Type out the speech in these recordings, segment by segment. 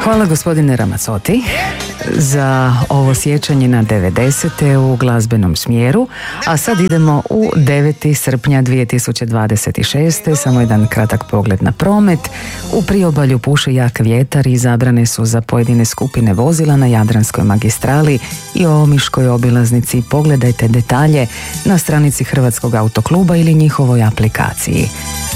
Hvala gospodine Ramazzotti za ovo sjećanje na 90. u glazbenom smjeru, a sad idemo u 9. srpnja 2026. Samo jedan kratak pogled na promet. U priobalju puše jak vjetar i zabrane su za pojedine skupine vozila na Jadranskoj magistrali i Omiškoj obilaznici. Pogledajte detalje na stranici Hrvatskog autokluba ili njihovoj aplikaciji.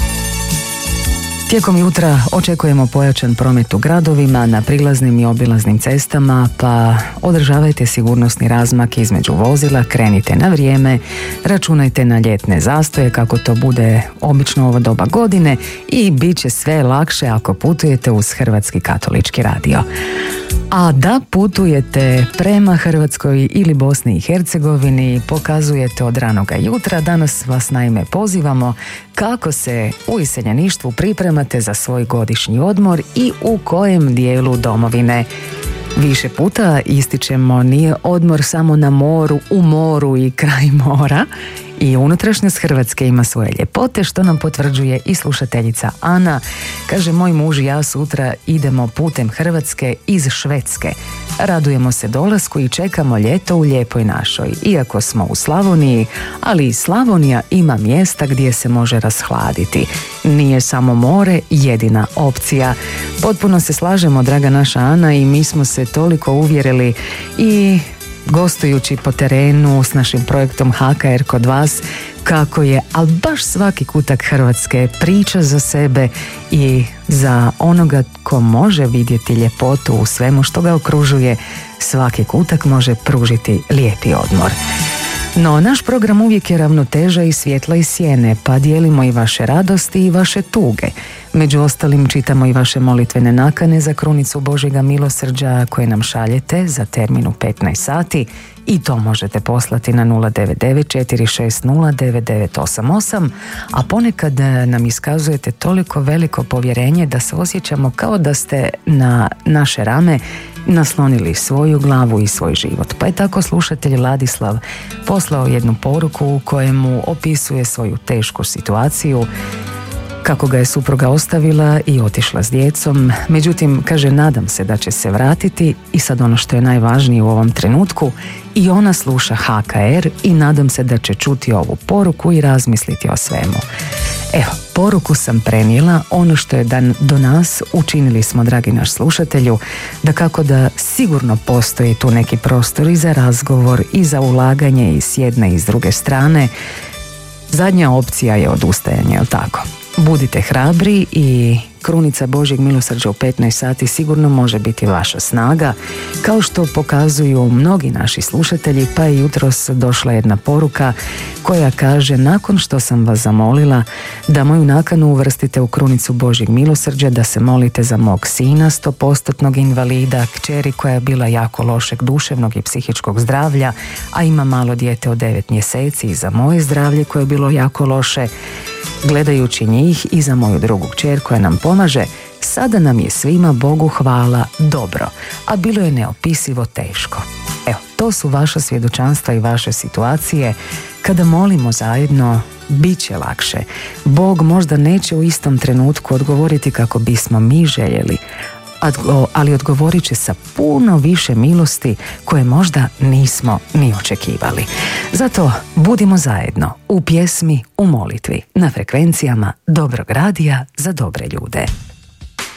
Tijekom jutra očekujemo pojačan promet u gradovima, na prilaznim i obilaznim cestama, pa održavajte sigurnosni razmak između vozila, krenite na vrijeme, računajte na ljetne zastoje kako to bude obično ovo doba godine i bit će sve lakše ako putujete uz Hrvatski katolički radio. A da putujete prema Hrvatskoj ili Bosni i Hercegovini, pokazujete od ranoga jutra. Danas vas naime pozivamo kako se u iseljeništvu pripremate za svoj godišnji odmor i u kojem dijelu domovine. Više puta ističemo, nije odmor samo na moru, u moru i kraj mora. I unutrašnjost Hrvatske ima svoje ljepote, što nam potvrđuje i slušateljica Ana. Kaže, moj muž i ja sutra idemo putem Hrvatske iz Švedske. Radujemo se dolasku i čekamo ljeto u lijepoj našoj. Iako smo u Slavoniji, ali i Slavonija ima mjesta gdje se može rashladiti. Nije samo more jedina opcija. Potpuno se slažemo, draga naša Ana, i mi smo se toliko uvjerili i gostujući po terenu s našim projektom HKR kod vas, kako je, ali baš svaki kutak Hrvatske priča za sebe i za onoga ko može vidjeti ljepotu u svemu što ga okružuje, svaki kutak može pružiti lijepi odmor. No, naš program uvijek je ravnoteža i svjetla i sjene, pa dijelimo i vaše radosti i vaše tuge. Među ostalim čitamo i vaše molitvene nakane za krunicu Božjega milosrđa koje nam šaljete za termin u 15 sati i to možete poslati na 099-460-9988, a ponekad nam iskazujete toliko veliko povjerenje da se osjećamo kao da ste na naše rame naslonili svoju glavu i svoj život. Pa je tako slušatelj Ladislav poslao jednu poruku u kojemu opisuje svoju tešku situaciju, kako ga je supruga ostavila i otišla s djecom. Međutim, kaže, nadam se da će se vratiti i sad ono što je najvažnije u ovom trenutku, i ona sluša HKR i nadam se da će čuti ovu poruku i razmisliti o svemu. Evo, poruku sam prenijela, ono što je do nas učinili smo, dragi naš slušatelju, da kako da sigurno postoji tu neki prostor i za razgovor i za ulaganje i s jedne i s druge strane. Zadnja opcija je odustajanje, jel tako? Budite hrabri i krunica Božjeg milosrđa u 15 sati sigurno može biti vaša snaga, kao što pokazuju mnogi naši slušatelji, pa je jutros došla jedna poruka koja kaže: nakon što sam vas zamolila da moju nakanu uvrstite u krunicu Božjeg milosrđa, da se molite za mog sina 100% invalida, kćeri koja je bila jako lošeg duševnog i psihičkog zdravlja, a ima malo dijete od 9 mjeseci, i za moje zdravlje koje je bilo jako loše, gledajući njih, i za moju drugu kćer koja nam pomaže, sada nam je svima, Bogu hvala, dobro, a bilo je neopisivo teško. Evo, to su vaša svjedočanstva i vaše situacije. Kada molimo zajedno, bit će lakše. Bog možda neće u istom trenutku odgovoriti kako bismo mi željeli, ali odgovorit će sa puno više milosti koje možda nismo ni očekivali. Zato budimo zajedno u pjesmi, u molitvi, na frekvencijama Dobrog radija za dobre ljude.